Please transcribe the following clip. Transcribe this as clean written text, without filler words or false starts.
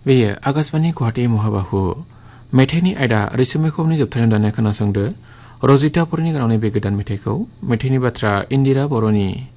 बेयो आकाशवाणी गुवाहाटी महाबाहु मेथाइनि आयदा रैसुमै खबरनि जोबथारनायाव दानिया खोनासंदो रजिता बर'नि गारांनि बे गोदान मेथाइखौ मेथाइनि बाथ्रा इन्दिरा बर'नि